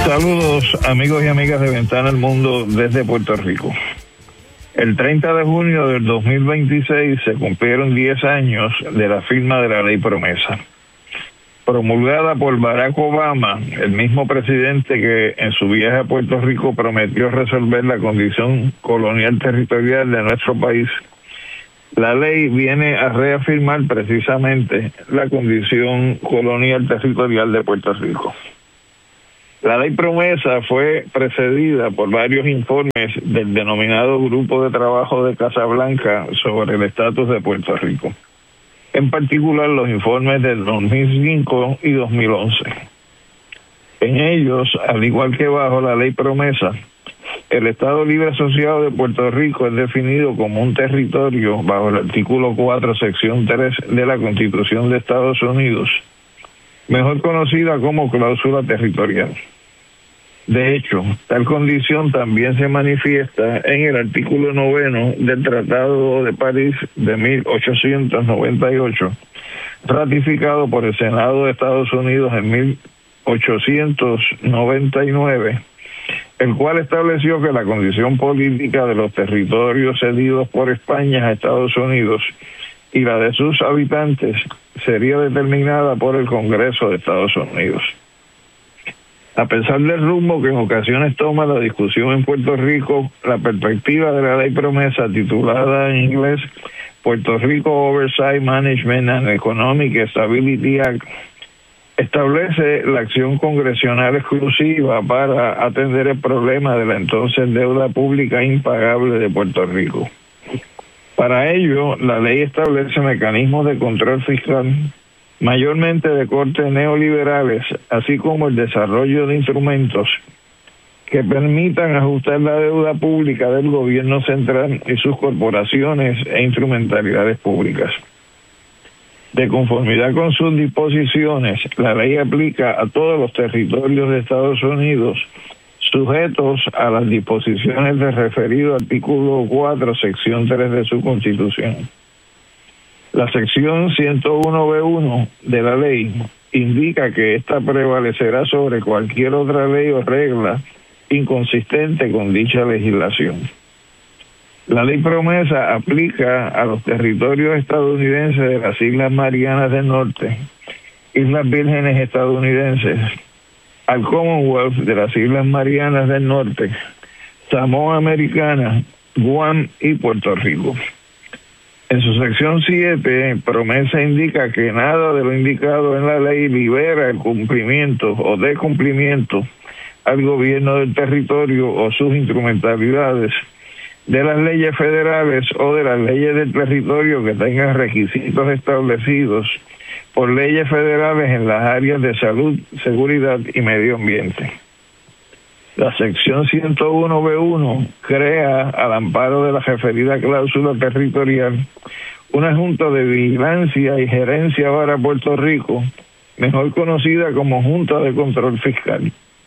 Saludos amigos y amigas de Ventana al Mundo desde Puerto Rico. El 30 de junio del 2026 se cumplieron 10 años de la firma de la Ley Promesa. Promulgada por Barack Obama, el mismo presidente que en su viaje a Puerto Rico prometió resolver la condición colonial territorial de nuestro país, la ley viene a reafirmar precisamente la condición colonial territorial de Puerto Rico. La Ley Promesa fue precedida por varios informes del denominado Grupo de Trabajo de Casablanca sobre el estatus de Puerto Rico. En particular, los informes del 2005 y 2011. En ellos, al igual que bajo la Ley Promesa, el Estado Libre Asociado de Puerto Rico es definido como un territorio bajo el artículo 4, sección 3 de la Constitución de Estados Unidos, mejor conocida como cláusula territorial. De hecho, tal condición también se manifiesta en el artículo 9 del Tratado de París de 1898, ratificado por el Senado de Estados Unidos en 1899, el cual estableció que la condición política de los territorios cedidos por España a Estados Unidos y la de sus habitantes sería determinada por el Congreso de Estados Unidos. A pesar del rumbo que en ocasiones toma la discusión en Puerto Rico, la perspectiva de la Ley Promesa, titulada en inglés Puerto Rico Oversight Management and Economic Stability Act, establece la acción congresional exclusiva para atender el problema de la entonces deuda pública impagable de Puerto Rico. Para ello, la ley establece mecanismos de control fiscal, mayormente de corte neoliberales, así como el desarrollo de instrumentos que permitan ajustar la deuda pública del gobierno central y sus corporaciones e instrumentalidades públicas. De conformidad con sus disposiciones, la ley aplica a todos los territorios de Estados Unidos sujetos a las disposiciones del referido artículo 4, sección 3 de su Constitución. La sección 101B1 de la ley indica que ésta prevalecerá sobre cualquier otra ley o regla inconsistente con dicha legislación. La Ley Promesa aplica a los territorios estadounidenses de las Islas Marianas del Norte, Islas Vírgenes estadounidenses, al Commonwealth de las Islas Marianas del Norte, Samoa Americana, Guam y Puerto Rico. En su sección 7, Promesa indica que nada de lo indicado en la ley libera el cumplimiento o descumplimiento al gobierno del territorio o sus instrumentalidades de las leyes federales o de las leyes del territorio que tengan requisitos establecidos por leyes federales en las áreas de salud, seguridad y medio ambiente. La sección 101B1 crea, al amparo de la referida cláusula territorial, una Junta de Vigilancia y Gerencia para Puerto Rico, mejor conocida como Junta de Control Fiscal.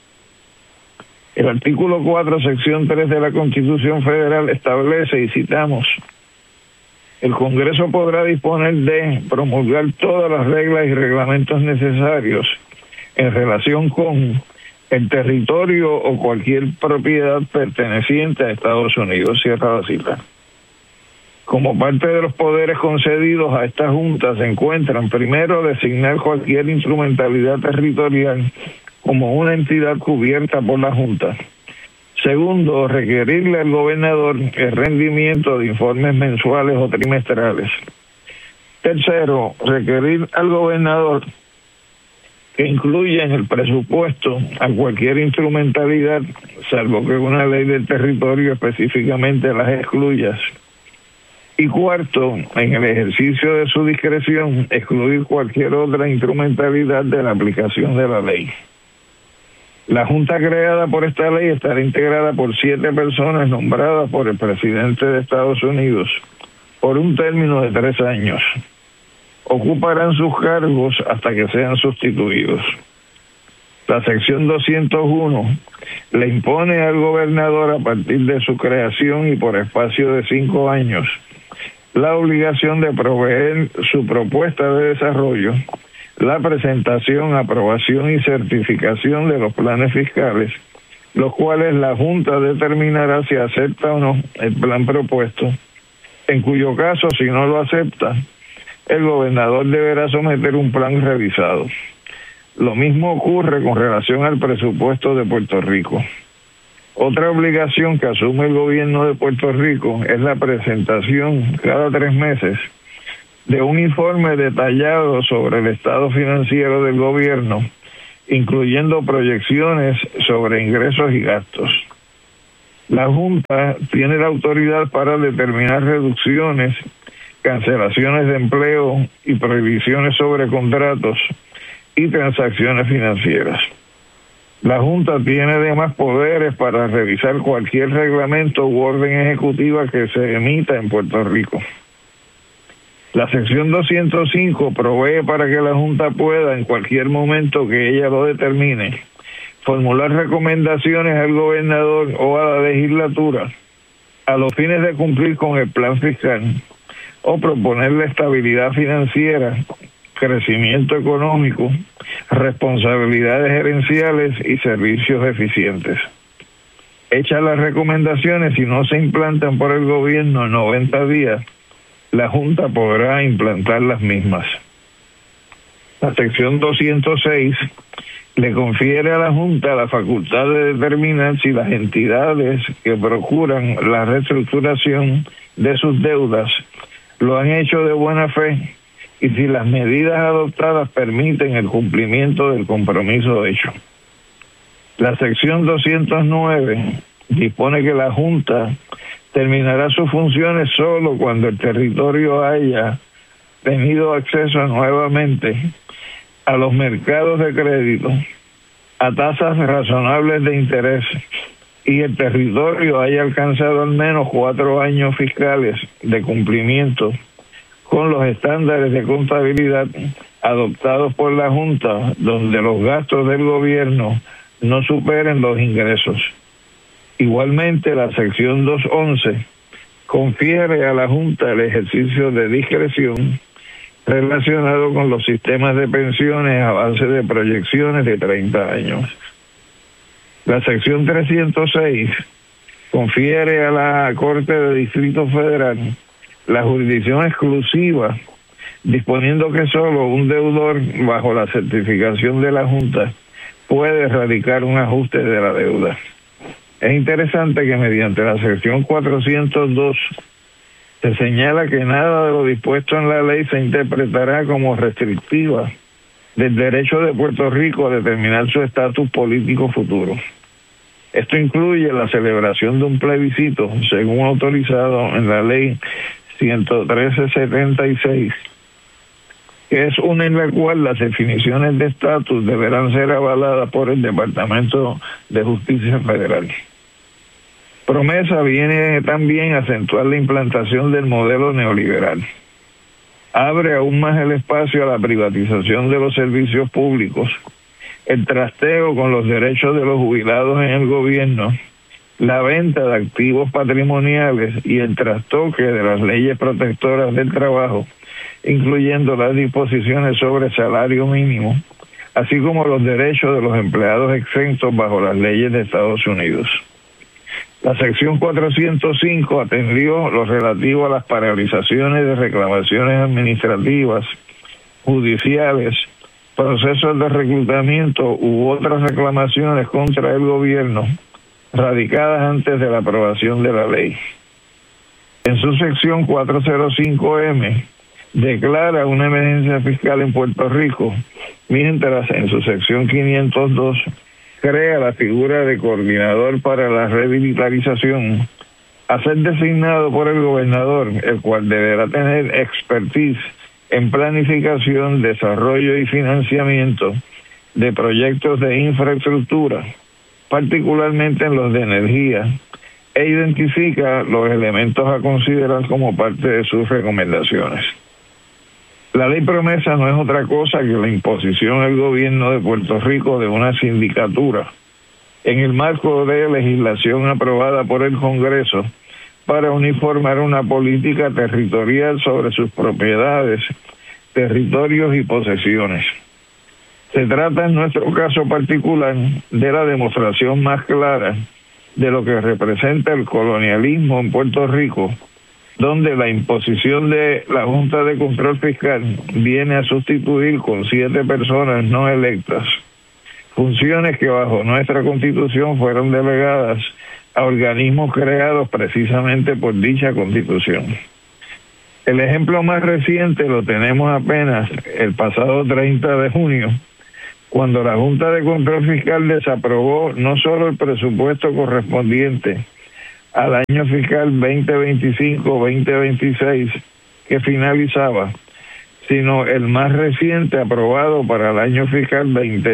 El artículo 4, sección 3 de la Constitución Federal establece, y citamos, el Congreso podrá disponer de promulgar todas las reglas y reglamentos necesarios en relación con el territorio o cualquier propiedad perteneciente a Estados Unidos, cierra la cita. Como parte de los poderes concedidos a esta Junta se encuentran, primero, designar cualquier instrumentalidad territorial como una entidad cubierta por la Junta. Segundo, requerirle al gobernador el rendimiento de informes mensuales o trimestrales. Tercero, requerir al gobernador que incluya en el presupuesto a cualquier instrumentalidad, salvo que una ley del territorio específicamente las excluya. Y cuarto, en el ejercicio de su discreción, excluir cualquier otra instrumentalidad de la aplicación de la ley. La Junta creada por esta ley estará integrada por 7 personas nombradas por el presidente de Estados Unidos por un término de 3 años. Ocuparán sus cargos hasta que sean sustituidos. La sección 201 le impone al gobernador, a partir de su creación y por espacio de 5 años, la obligación de proveer su propuesta de desarrollo la presentación, aprobación y certificación de los planes fiscales, los cuales la Junta determinará si acepta o no el plan propuesto, en cuyo caso, si no lo acepta, el gobernador deberá someter un plan revisado. Lo mismo ocurre con relación al presupuesto de Puerto Rico. Otra obligación que asume el gobierno de Puerto Rico es la presentación cada 3 meses de un informe detallado sobre el estado financiero del gobierno, incluyendo proyecciones sobre ingresos y gastos. La Junta tiene la autoridad para determinar reducciones, cancelaciones de empleo y prohibiciones sobre contratos y transacciones financieras. La Junta tiene además poderes para revisar cualquier reglamento u orden ejecutiva que se emita en Puerto Rico. La sección 205 provee para que la Junta pueda, en cualquier momento que ella lo determine, formular recomendaciones al gobernador o a la legislatura a los fines de cumplir con el plan fiscal o proponerle estabilidad financiera, crecimiento económico, responsabilidades gerenciales y servicios eficientes. Hechas las recomendaciones, si no se implantan por el gobierno en 90 días, la Junta podrá implantar las mismas. La sección 206 le confiere a la Junta la facultad de determinar si las entidades que procuran la reestructuración de sus deudas lo han hecho de buena fe y si las medidas adoptadas permiten el cumplimiento del compromiso hecho. La sección 209 dispone que la Junta terminará sus funciones solo cuando el territorio haya tenido acceso nuevamente a los mercados de crédito a tasas razonables de interés y el territorio haya alcanzado al menos 4 años fiscales de cumplimiento con los estándares de contabilidad adoptados por la Junta, donde los gastos del gobierno no superen los ingresos. Igualmente, la sección 211 confiere a la Junta el ejercicio de discreción relacionado con los sistemas de pensiones a base de proyecciones de 30 años. La sección 306 confiere a la Corte de Distrito Federal la jurisdicción exclusiva, disponiendo que solo un deudor bajo la certificación de la Junta puede erradicar un ajuste de la deuda. Es interesante que mediante la sección 402 se señala que nada de lo dispuesto en la ley se interpretará como restrictiva del derecho de Puerto Rico a determinar su estatus político futuro. Esto incluye la celebración de un plebiscito, según autorizado en la ley 11376, que es una en la cual las definiciones de estatus deberán ser avaladas por el Departamento de Justicia Federal. Promesa viene también a acentuar la implantación del modelo neoliberal. Abre aún más el espacio a la privatización de los servicios públicos, el trasteo con los derechos de los jubilados en el gobierno, la venta de activos patrimoniales y el trastoque de las leyes protectoras del trabajo, incluyendo las disposiciones sobre salario mínimo, así como los derechos de los empleados exentos bajo las leyes de Estados Unidos. La sección 405 atendió lo relativo a las paralizaciones de reclamaciones administrativas, judiciales, procesos de reclutamiento u otras reclamaciones contra el gobierno radicadas antes de la aprobación de la ley. En su sección 405M declara una emergencia fiscal en Puerto Rico, mientras en su sección 502 crea la figura de coordinador para la revitalización, a ser designado por el gobernador, el cual deberá tener expertise en planificación, desarrollo y financiamiento de proyectos de infraestructura, particularmente en los de energía, e identifica los elementos a considerar como parte de sus recomendaciones. La ley promesa no es otra cosa que la imposición al gobierno de Puerto Rico de una sindicatura en el marco de legislación aprobada por el Congreso para uniformar una política territorial sobre sus propiedades, territorios y posesiones. Se trata en nuestro caso particular de la demostración más clara de lo que representa el colonialismo en Puerto Rico, donde la imposición de la Junta de Control Fiscal viene a sustituir con 7 personas no electas funciones que bajo nuestra Constitución fueron delegadas a organismos creados precisamente por dicha Constitución. El ejemplo más reciente lo tenemos apenas el pasado 30 de junio, cuando la Junta de Control Fiscal desaprobó no solo el presupuesto correspondiente al año fiscal 2025-2026 que finalizaba, sino el más reciente aprobado para el año fiscal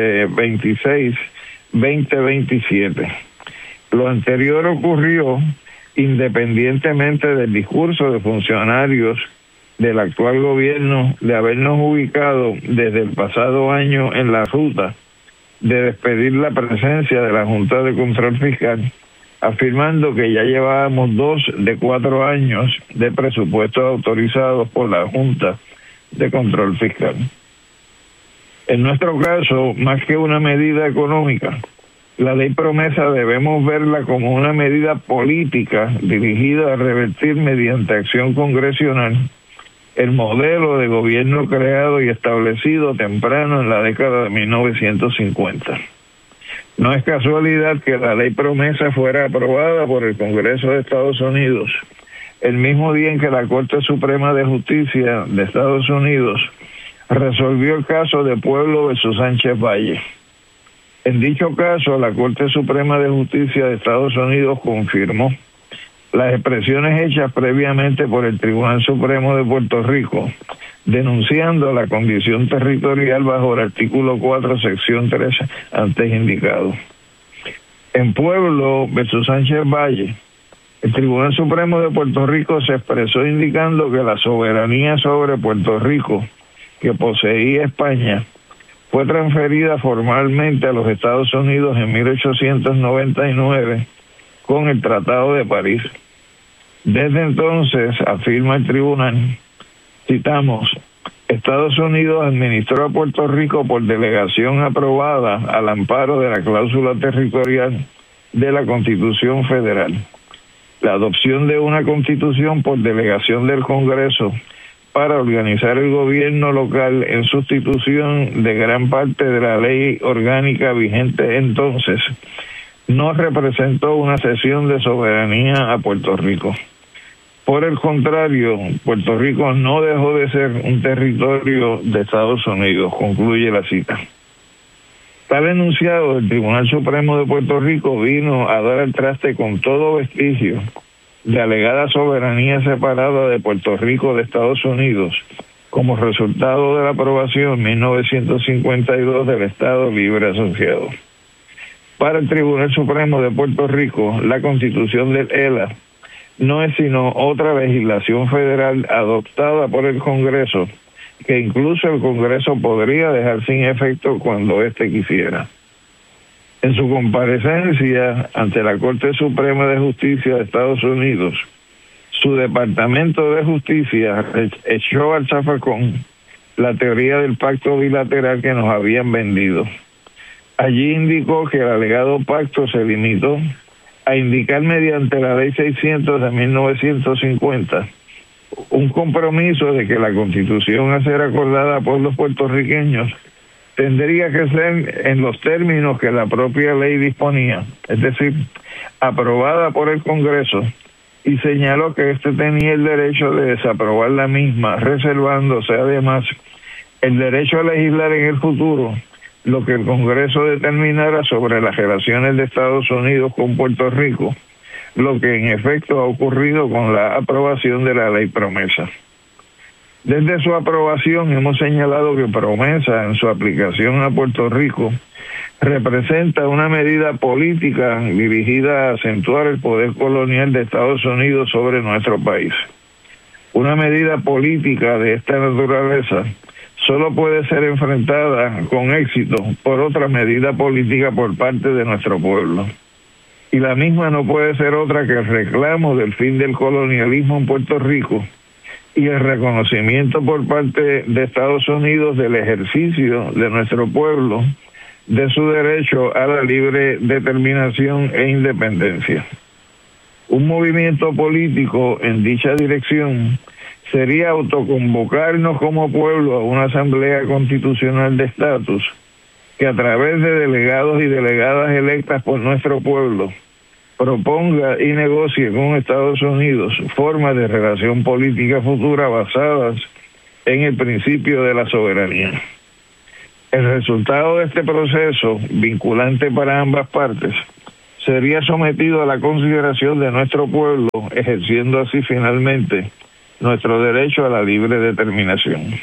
2026-2027. Lo anterior ocurrió independientemente del discurso de funcionarios del actual gobierno de habernos ubicado desde el pasado año en la ruta de despedir la presencia de la Junta de Control Fiscal, afirmando que ya llevábamos 2 de 4 años de presupuestos autorizados por la Junta de Control Fiscal. En nuestro caso, más que una medida económica, la ley promesa debemos verla como una medida política dirigida a revertir mediante acción congresional el modelo de gobierno creado y establecido temprano en la década de 1950. No es casualidad que la ley promesa fuera aprobada por el Congreso de Estados Unidos el mismo día en que la Corte Suprema de Justicia de Estados Unidos resolvió el caso de Pueblo versus Sánchez Valle. En dicho caso, la Corte Suprema de Justicia de Estados Unidos confirmó las expresiones hechas previamente por el Tribunal Supremo de Puerto Rico, denunciando la condición territorial bajo el artículo 4, sección 3, antes indicado. En Pueblo versus Sánchez Valle, el Tribunal Supremo de Puerto Rico se expresó indicando que la soberanía sobre Puerto Rico que poseía España fue transferida formalmente a los Estados Unidos en 1899 con el Tratado de París. Desde entonces, afirma el tribunal, citamos, Estados Unidos administró a Puerto Rico por delegación aprobada al amparo de la cláusula territorial de la Constitución Federal. La adopción de una Constitución por delegación del Congreso para organizar el gobierno local en sustitución de gran parte de la ley orgánica vigente entonces, no representó una cesión de soberanía a Puerto Rico. Por el contrario, Puerto Rico no dejó de ser un territorio de Estados Unidos, concluye la cita. Tal enunciado del Tribunal Supremo de Puerto Rico vino a dar al traste con todo vestigio de alegada soberanía separada de Puerto Rico de Estados Unidos como resultado de la aprobación en 1952 del Estado Libre Asociado. Para el Tribunal Supremo de Puerto Rico, la Constitución del ELA no es sino otra legislación federal adoptada por el Congreso, que incluso el Congreso podría dejar sin efecto cuando éste quisiera. En su comparecencia ante la Corte Suprema de Justicia de Estados Unidos, su Departamento de Justicia echó al zafacón la teoría del pacto bilateral que nos habían vendido. Allí indicó que el alegado pacto se limitó a indicar mediante la Ley 600 de 1950 un compromiso de que la Constitución a ser acordada por los puertorriqueños tendría que ser en los términos que la propia ley disponía, es decir, aprobada por el Congreso, y señaló que éste tenía el derecho de desaprobar la misma, reservándose además el derecho a legislar en el futuro lo que el Congreso determinara sobre las relaciones de Estados Unidos con Puerto Rico, lo que en efecto ha ocurrido con la aprobación de la ley promesa. Desde su aprobación hemos señalado que promesa en su aplicación a Puerto Rico representa una medida política dirigida a acentuar el poder colonial de Estados Unidos sobre nuestro país. Una medida política de esta naturaleza solo puede ser enfrentada con éxito por otra medida política por parte de nuestro pueblo. Y la misma no puede ser otra que el reclamo del fin del colonialismo en Puerto Rico, y el reconocimiento por parte de Estados Unidos del ejercicio de nuestro pueblo de su derecho a la libre determinación e independencia. Un movimiento político en dicha dirección sería autoconvocarnos como pueblo a una asamblea constitucional de estatus que a través de delegados y delegadas electas por nuestro pueblo proponga y negocie con Estados Unidos formas de relación política futura basadas en el principio de la soberanía. El resultado de este proceso, vinculante para ambas partes, sería sometido a la consideración de nuestro pueblo, ejerciendo así finalmente nuestro derecho a la libre determinación.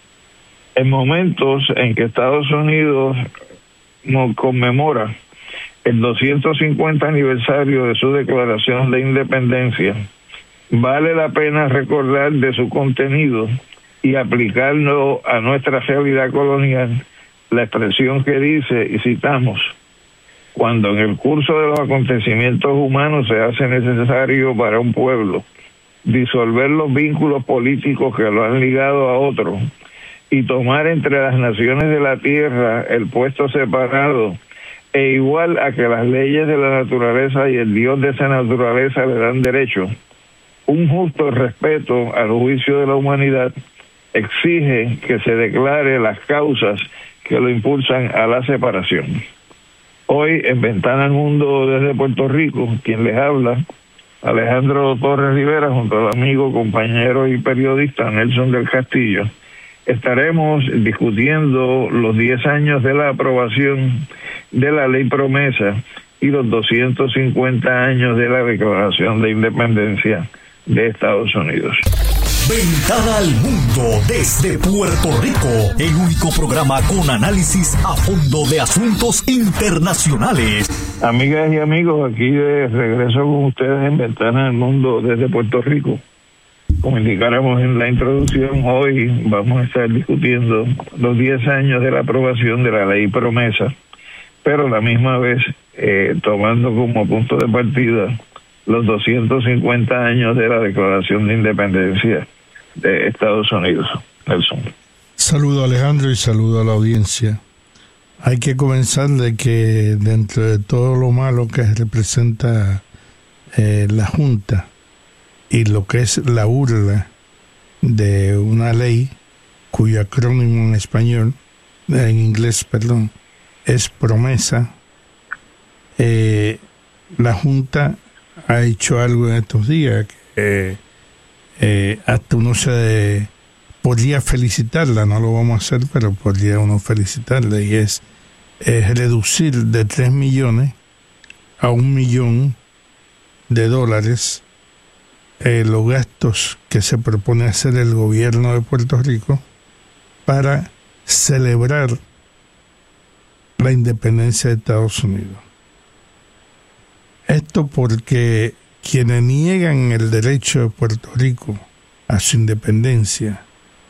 En momentos en que Estados Unidos nos conmemora el 250 aniversario de su declaración de independencia, vale la pena recordar de su contenido y aplicarlo a nuestra realidad colonial la expresión que dice, y citamos: cuando en el curso de los acontecimientos humanos se hace necesario para un pueblo disolver los vínculos políticos que lo han ligado a otro y tomar entre las naciones de la tierra el puesto separado e igual a que las leyes de la naturaleza y el Dios de esa naturaleza le dan derecho, un justo respeto al juicio de la humanidad exige que se declare las causas que lo impulsan a la separación. Hoy, en Ventana al Mundo desde Puerto Rico, quien les habla, Alejandro Torres Rivera, junto al amigo, compañero y periodista Nelson del Castillo, estaremos discutiendo los 10 años de la aprobación de la Ley Promesa y los 250 años de la Declaración de Independencia de Estados Unidos. Ventana al Mundo desde Puerto Rico, el único programa con análisis a fondo de asuntos internacionales. Amigas y amigos, aquí de regreso con ustedes en Ventana al Mundo desde Puerto Rico. Como indicáramos en la introducción, hoy vamos a estar discutiendo los 10 años de la aprobación de la Ley Promesa, pero a la misma vez tomando como punto de partida los 250 años de la Declaración de Independencia de Estados Unidos. Nelson. Saludo a Alejandro y saludo a la audiencia. Hay que comenzar de que dentro de todo lo malo que representa la Junta y lo que es la burla de una ley cuyo acrónimo en español, en inglés, perdón, es Promesa, la Junta ha hecho algo en estos días que hasta uno se podría felicitarla, no lo vamos a hacer, pero podría uno felicitarla, y es reducir de 3 millones a $1 millón los gastos que se propone hacer el gobierno de Puerto Rico para celebrar la independencia de Estados Unidos. Esto porque quienes niegan el derecho de Puerto Rico a su independencia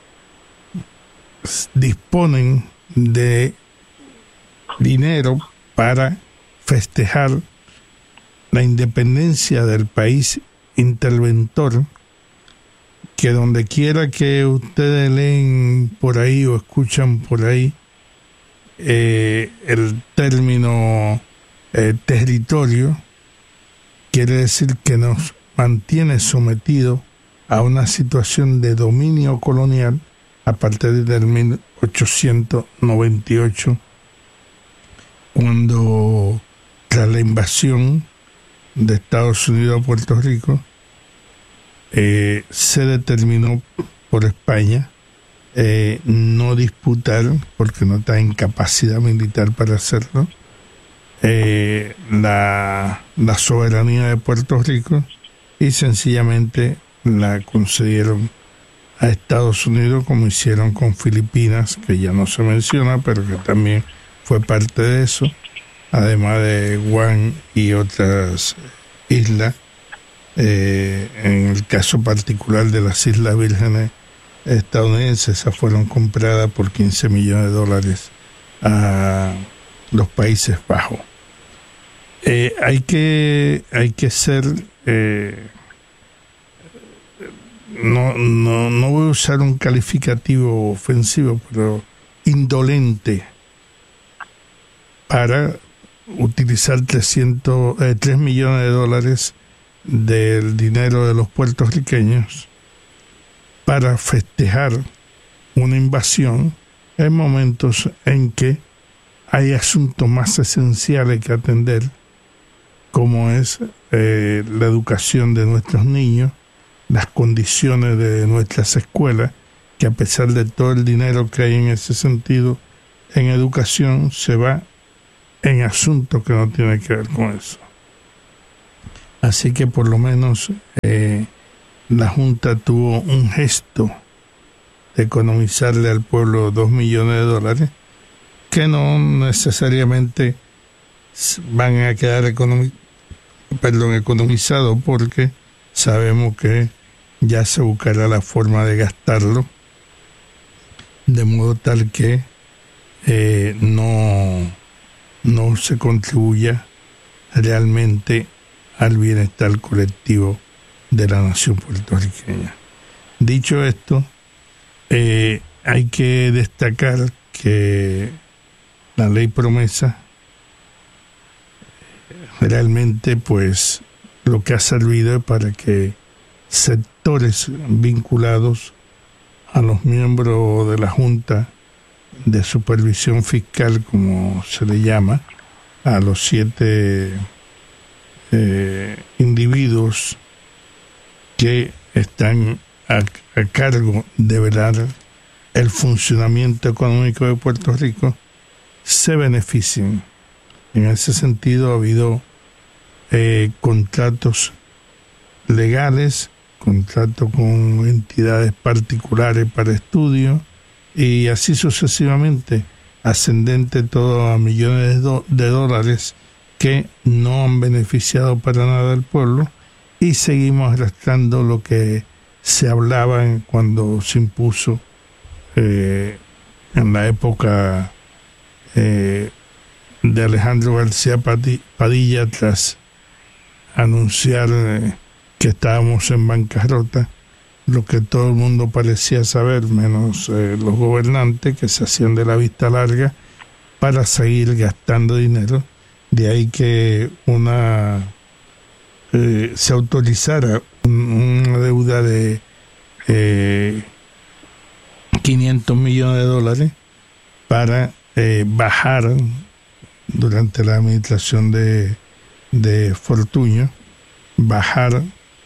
disponen de dinero para festejar la independencia del país interventor, que donde quiera que ustedes leen por ahí o escuchan por ahí el término territorio, quiere decir que nos mantiene sometidos a una situación de dominio colonial a partir del 1898, cuando tras la invasión de Estados Unidos a Puerto Rico se determinó por España no disputar, porque no está en capacidad militar para hacerlo, la soberanía de Puerto Rico, y sencillamente la concedieron a Estados Unidos, como hicieron con Filipinas, que ya no se menciona, pero que también fue parte de eso, además de Guam y otras islas. En el caso particular de las Islas Vírgenes estadounidenses, esas fueron compradas por $15 millones a los Países Bajos. Hay que ser no voy a usar un calificativo ofensivo, pero indolente, para utilizar 3 millones de dólares del dinero de los puertorriqueños para festejar una invasión en momentos en que hay asuntos más esenciales que atender, como es la educación de nuestros niños, las condiciones de nuestras escuelas, que a pesar de todo el dinero que hay en ese sentido en educación, se va en asuntos que no tienen que ver con eso. Así que por lo menos la Junta tuvo un gesto de economizarle al pueblo 2 millones de dólares, que no necesariamente van a quedar economizados, porque sabemos que ya se buscará la forma de gastarlo de modo tal que no se contribuya realmente al bienestar colectivo de la nación puertorriqueña. Dicho esto, hay que destacar que la ley promesa realmente, pues, lo que ha servido es para que sectores vinculados a los miembros de la Junta de Supervisión Fiscal, como se le llama, a los 7 individuos que están a cargo de velar el funcionamiento económico de Puerto Rico, se beneficien. En ese sentido ha habido contratos legales, contratos con entidades particulares para estudio, y así sucesivamente, ascendente todo a millones de dólares que no han beneficiado para nada al pueblo, y seguimos arrastrando lo que se hablaba cuando se impuso en la época de Alejandro García Padilla, tras anunciar que estábamos en bancarrota, lo que todo el mundo parecía saber, menos los gobernantes, que se hacían de la vista larga para seguir gastando dinero. De ahí que se autorizara una deuda de 500 millones de dólares para bajar, durante la administración de Fortuño, bajar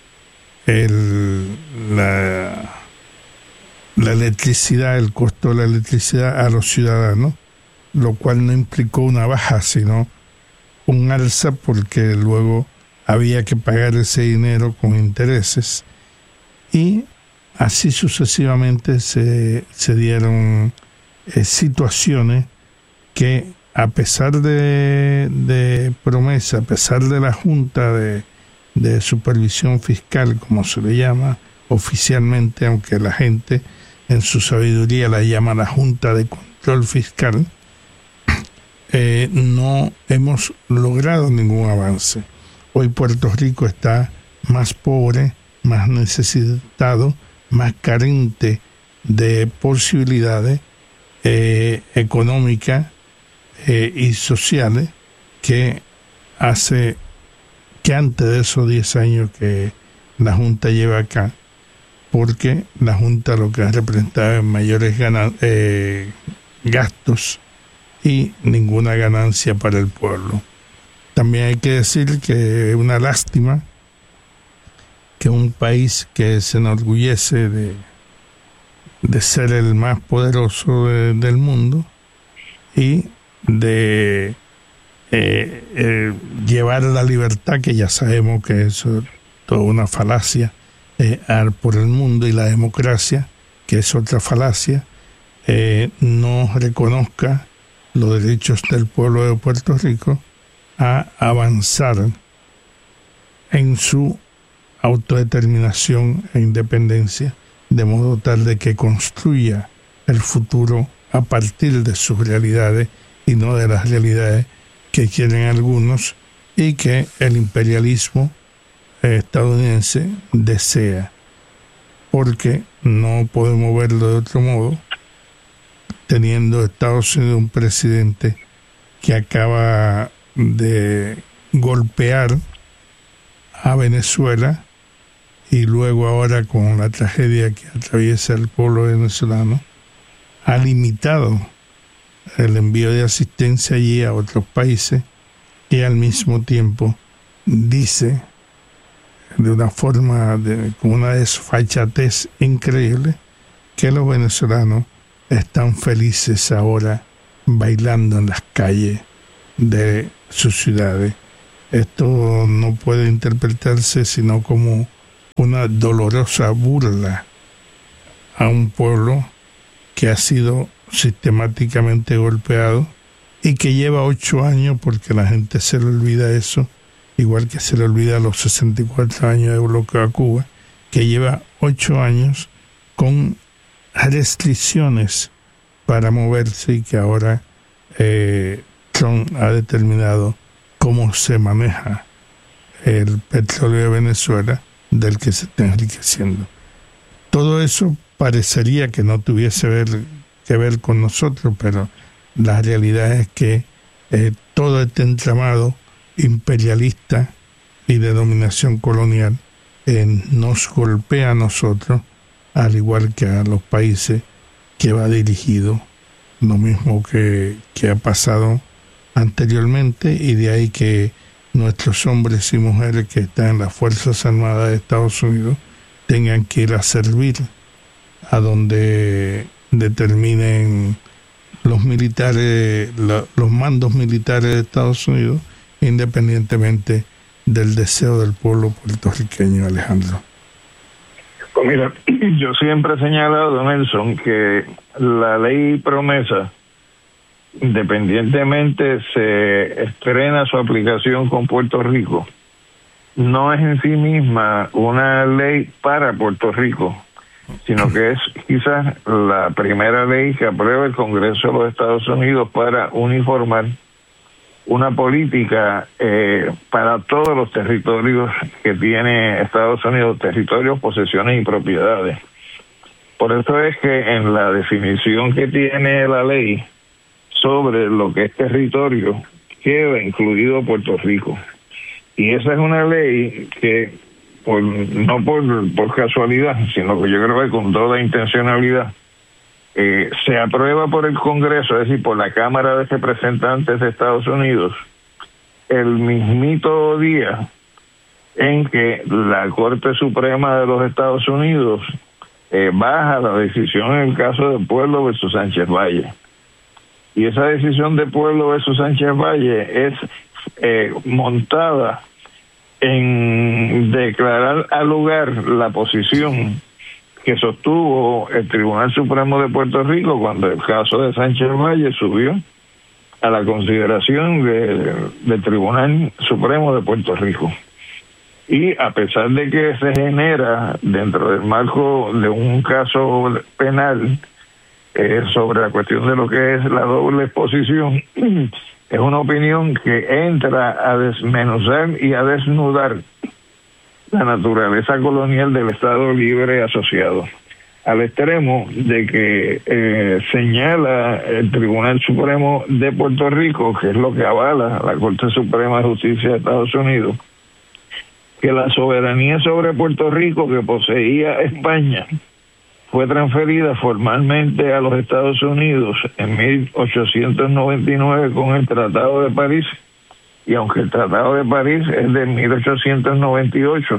la electricidad, el costo de la electricidad a los ciudadanos, lo cual no implicó una baja, sino un alza, porque luego había que pagar ese dinero con intereses, y así sucesivamente se dieron situaciones que, a pesar de promesa, a pesar de la Junta de Supervisión Fiscal, como se le llama oficialmente, aunque la gente en su sabiduría la llama la Junta de Control Fiscal, no hemos logrado ningún avance. Hoy Puerto Rico está más pobre, más necesitado, más carente de posibilidades económicas y sociales que antes de esos 10 años que la Junta lleva acá, porque la Junta lo que ha representado es mayores gastos y ninguna ganancia para el pueblo. También hay que decir que es una lástima que un país que se enorgullece de ser el más poderoso del mundo y de llevar la libertad, que ya sabemos que eso es toda una falacia, por el mundo, y la democracia, que es otra falacia, no reconozca los derechos del pueblo de Puerto Rico a avanzar en su autodeterminación e independencia, de modo tal de que construya el futuro a partir de sus realidades y no de las realidades que quieren algunos y que el imperialismo estadounidense desea. porque no podemos verlo de otro modo, teniendo Estados Unidos un presidente que acaba de golpear a Venezuela y luego ahora con la tragedia que atraviesa el pueblo venezolano, ha limitado el envío de asistencia allí a otros países y al mismo tiempo dice de una forma, con una desfachatez increíble, que los venezolanos están felices ahora bailando en las calles de sus ciudades. Esto no puede interpretarse sino como una dolorosa burla a un pueblo que ha sido sistemáticamente golpeado y que lleva 8 años, porque la gente se le olvida eso, igual que se le olvida los 64 años de bloqueo a Cuba, que lleva 8 años con restricciones para moverse y que ahora Trump ha determinado cómo se maneja el petróleo de Venezuela, del que se está enriqueciendo. Todo eso parecería que no tuviese que ver con nosotros, pero la realidad es que todo este entramado imperialista y de dominación colonial nos golpea a nosotros, al igual que a los países que va dirigido, lo mismo que ha pasado anteriormente, y de ahí que nuestros hombres y mujeres que están en las Fuerzas Armadas de Estados Unidos tengan que ir a servir a donde determinen los militares, los mandos militares de Estados Unidos, independientemente del deseo del pueblo puertorriqueño, Alejandro. Pues mira, yo siempre he señalado, Nelson, que la ley promesa, independientemente se estrena su aplicación con Puerto Rico, no es en sí misma una ley para Puerto Rico, sino que es quizás la primera ley que aprueba el Congreso de los Estados Unidos para uniformar una política para todos los territorios que tiene Estados Unidos, territorios, posesiones y propiedades. Por eso es que en la definición que tiene la ley sobre lo que es territorio, queda incluido Puerto Rico. Y esa es una ley que, no por casualidad, sino que yo creo que con toda intencionalidad, se aprueba por el Congreso, es decir, por la Cámara de Representantes de Estados Unidos, el mismito día en que la Corte Suprema de los Estados Unidos baja la decisión en el caso de Pueblo versus Sánchez Valle. Y esa decisión de Pueblo versus Sánchez Valle es montada en declarar al lugar la posición que sostuvo el Tribunal Supremo de Puerto Rico cuando el caso de Sánchez Valle subió a la consideración del Tribunal Supremo de Puerto Rico. Y a pesar de que se genera dentro del marco de un caso penal sobre la cuestión de lo que es la doble exposición, es una opinión que entra a desmenuzar y a desnudar la naturaleza colonial del Estado Libre Asociado, al extremo de que señala el Tribunal Supremo de Puerto Rico, que es lo que avala la Corte Suprema de Justicia de Estados Unidos, que la soberanía sobre Puerto Rico que poseía España fue transferida formalmente a los Estados Unidos en 1899 con el Tratado de París, y aunque el Tratado de París es de 1898,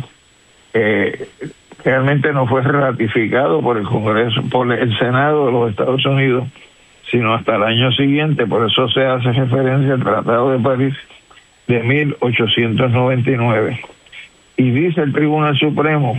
realmente no fue ratificado por el Congreso, por el Senado de los Estados Unidos, sino hasta el año siguiente. Por eso se hace referencia al Tratado de París de 1899. Y dice el Tribunal Supremo,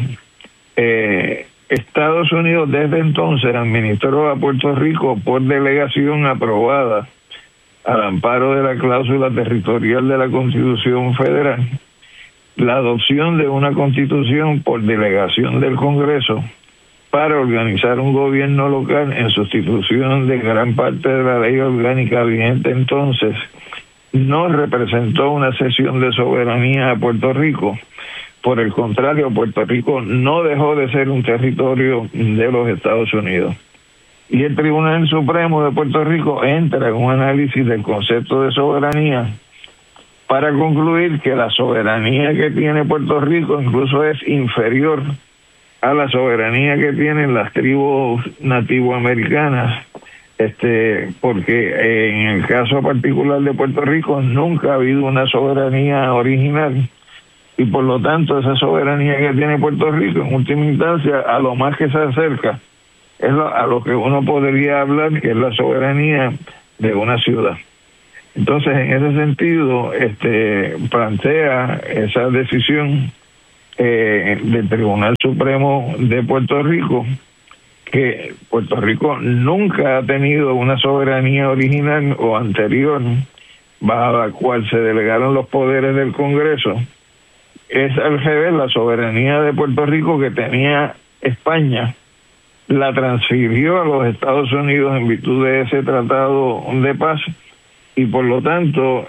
Estados Unidos desde entonces administró a Puerto Rico por delegación aprobada al amparo de la cláusula territorial de la Constitución Federal, la adopción de una Constitución por delegación del Congreso para organizar un gobierno local en sustitución de gran parte de la ley orgánica vigente entonces, no representó una cesión de soberanía a Puerto Rico, Por el contrario, Puerto Rico no dejó de ser un territorio de los Estados Unidos. Y el Tribunal Supremo de Puerto Rico entra en un análisis del concepto de soberanía para concluir que la soberanía que tiene Puerto Rico incluso es inferior a la soberanía que tienen las tribus nativoamericanas, porque en el caso particular de Puerto Rico nunca ha habido una soberanía original, y por lo tanto esa soberanía que tiene Puerto Rico en última instancia a lo más que se acerca es a lo que uno podría hablar que es la soberanía de una ciudad. Entonces, en ese sentido, plantea esa decisión del Tribunal Supremo de Puerto Rico, que Puerto Rico nunca ha tenido una soberanía original o anterior bajo la cual se delegaron los poderes del Congreso. Es al revés, la soberanía de Puerto Rico que tenía España la transfirió a los Estados Unidos en virtud de ese tratado de paz, y por lo tanto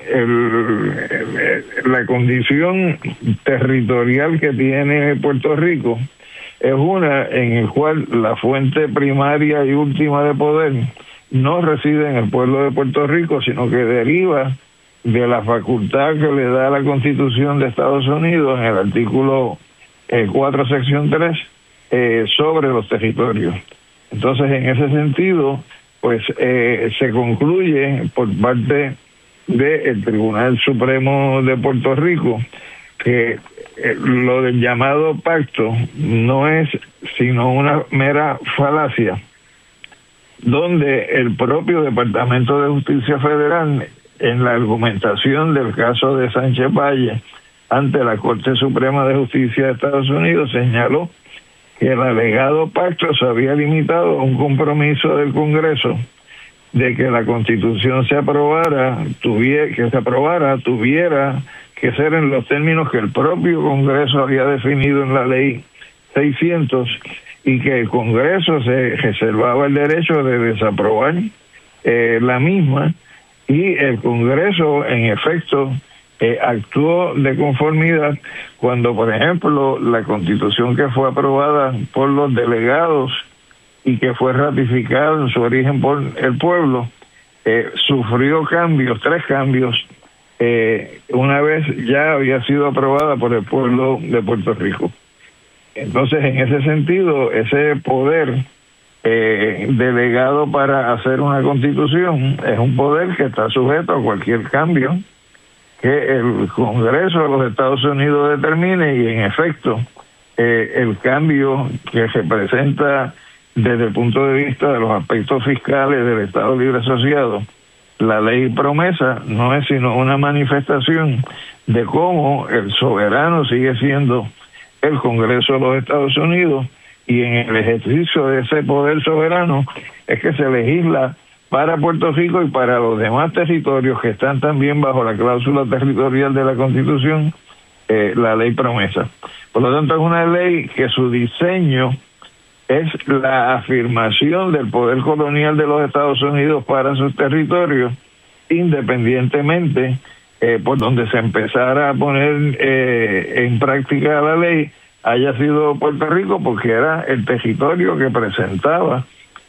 la condición territorial que tiene Puerto Rico es una en la cual la fuente primaria y última de poder no reside en el pueblo de Puerto Rico, sino que deriva de la facultad que le da la Constitución de Estados Unidos en el artículo 4, sección 3, sobre los territorios. Entonces, en ese sentido, pues se concluye por parte del Tribunal Supremo de Puerto Rico que lo del llamado pacto no es sino una mera falacia, donde el propio Departamento de Justicia Federal, en la argumentación del caso de Sánchez Valle ante la Corte Suprema de Justicia de Estados Unidos, señaló que el alegado pacto se había limitado a un compromiso del Congreso de que la Constitución tuviera que ser en los términos que el propio Congreso había definido en la Ley 600, y que el Congreso se reservaba el derecho de desaprobar la misma, y el Congreso en efecto actuó de conformidad cuando, por ejemplo, la Constitución que fue aprobada por los delegados y que fue ratificada en su origen por el pueblo, sufrió tres cambios, una vez ya había sido aprobada por el pueblo de Puerto Rico. Entonces, en ese sentido, ese poder delegado para hacer una Constitución es un poder que está sujeto a cualquier cambio que el Congreso de los Estados Unidos determine, y en efecto el cambio que se presenta desde el punto de vista de los aspectos fiscales del Estado Libre Asociado, la ley promesa, no es sino una manifestación de cómo el soberano sigue siendo el Congreso de los Estados Unidos, y en el ejercicio de ese poder soberano es que se legisla para Puerto Rico y para los demás territorios que están también bajo la cláusula territorial de la Constitución, la ley promesa. Por lo tanto, es una ley que su diseño es la afirmación del poder colonial de los Estados Unidos para sus territorios, independientemente por donde se empezara a poner en práctica la ley haya sido Puerto Rico, porque era el territorio que presentaba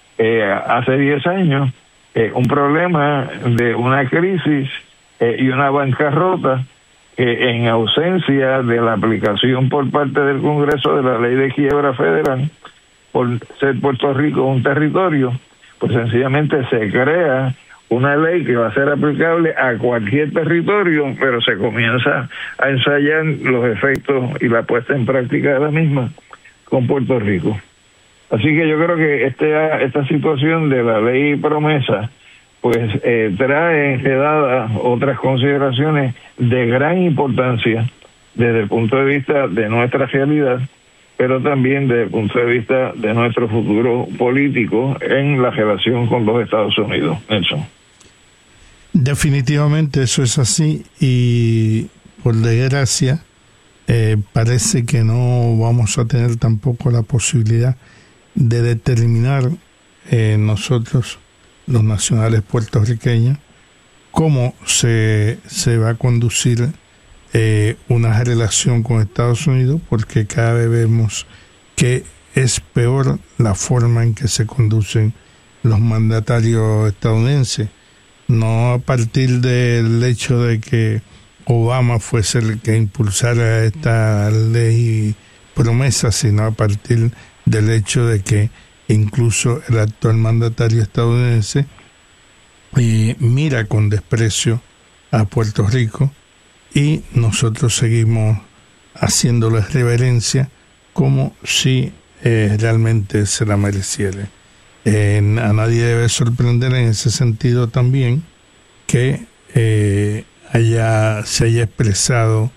hace 10 años un problema de una crisis y una bancarrota, en ausencia de la aplicación por parte del Congreso de la ley de quiebra federal, por ser Puerto Rico un territorio, pues sencillamente se crea una ley que va a ser aplicable a cualquier territorio, pero se comienza a ensayar los efectos y la puesta en práctica de la misma con Puerto Rico. Así que yo creo que esta situación de la ley promesa pues trae enredadas otras consideraciones de gran importancia desde el punto de vista de nuestra realidad, pero también desde el punto de vista de nuestro futuro político en la relación con los Estados Unidos. Nelson. Definitivamente eso es así, y por desgracia parece que no vamos a tener tampoco la posibilidad de determinar nosotros, los nacionales puertorriqueños, cómo se va a conducir una relación con Estados Unidos, porque cada vez vemos que es peor la forma en que se conducen los mandatarios estadounidenses. No a partir del hecho de que Obama fuese el que impulsara esta ley promesa, sino a partir del hecho de que incluso el actual mandatario estadounidense mira con desprecio a Puerto Rico, y nosotros seguimos haciéndole reverencia como si realmente se la mereciera. A nadie debe sorprender en ese sentido también que se haya expresado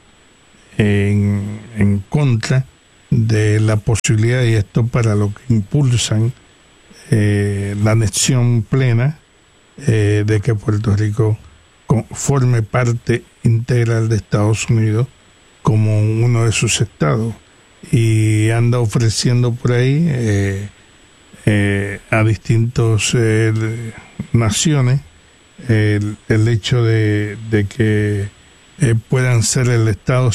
en contra de la posibilidad, y esto para lo que impulsan la anexión plena de que Puerto Rico forme parte integral de Estados Unidos como uno de sus estados, y anda ofreciendo por ahí a distintas naciones el hecho de que puedan ser el estado